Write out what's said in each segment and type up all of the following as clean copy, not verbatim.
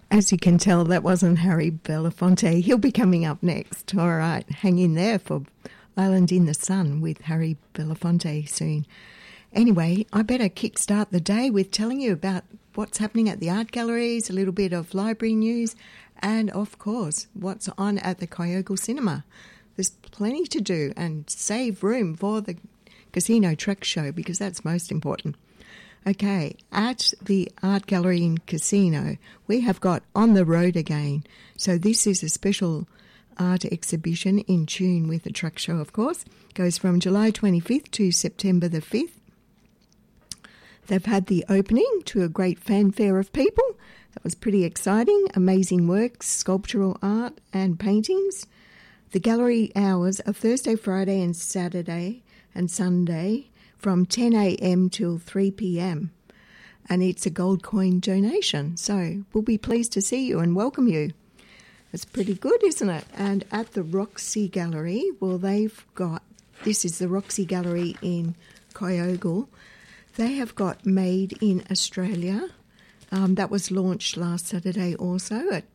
As you can tell, that wasn't Harry Belafonte. He'll be coming up next. All right, hang in there for Island in the Sun with Harry Belafonte soon. Anyway, I better kickstart the day with telling you about what's happening at the art galleries, a little bit of library news, and, of course, what's on at the Kyogle Cinema. There's plenty to do, and save room for the Casino Trek show because that's most important. Okay, at the Art Gallery in Casino, we have got On the Road Again. So this is a special art exhibition in tune with the truck show, of course. Goes from July 25th to September the 5th. They've had the opening to a great fanfare of people. That was pretty exciting. Amazing works, sculptural art and paintings. The gallery hours are Thursday, Friday and Saturday and Sunday from 10 a.m. till 3 p.m. And it's a gold coin donation. So we'll be pleased to see you and welcome you. It's pretty good, isn't it? And at the Roxy Gallery, well, they've got, this is the Roxy Gallery in Kyogle. They have got Made in Australia. That was launched last Saturday also at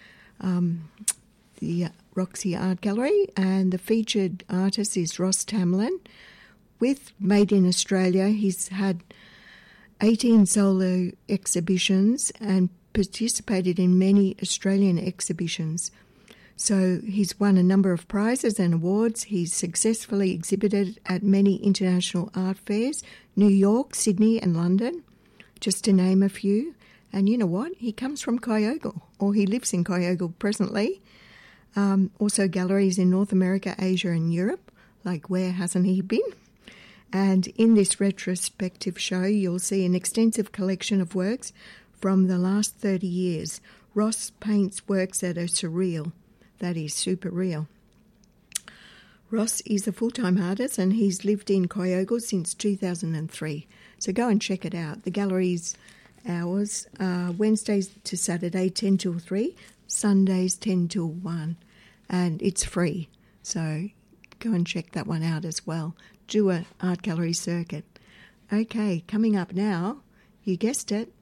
the Roxy Art Gallery. And the featured artist is Ross Tamlin. With Made in Australia, he's had 18 solo exhibitions and participated in many Australian exhibitions. So he's won a number of prizes and awards. He's successfully exhibited at many international art fairs, New York, Sydney and London, just to name a few. And you know what? He comes from Kyogle, or he lives in Kyogle presently. Also galleries in North America, Asia and Europe, like where hasn't he been? And in this retrospective show, you'll see an extensive collection of works from the last 30 years. Ross paints works that are surreal. That is super real. Ross is a full-time artist and he's lived in Kyogle since 2003. So go and check it out. The gallery's hours are Wednesdays to Saturday, 10 till 3, Sundays, 10 till 1. And it's free. So go and check that one out as well. Do an art gallery circuit. Okay, coming up now, you guessed it,